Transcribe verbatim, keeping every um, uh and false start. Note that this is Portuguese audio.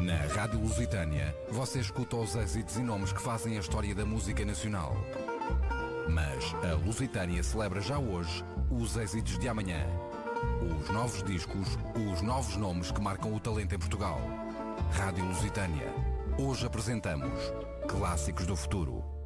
Na Rádio Lusitânia, você escuta os êxitos e nomes que fazem a história da música nacional. Mas a Lusitânia celebra já hoje os êxitos de amanhã. Os novos discos, os novos nomes que marcam o talento em Portugal. Rádio Lusitânia. Hoje apresentamos Clássicos do Futuro.